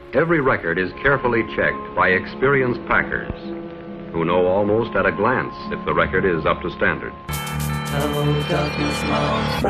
Every record is carefully checked by experienced packers who know almost at a glance if the record is up to standard. Hello, darkness, my old friend.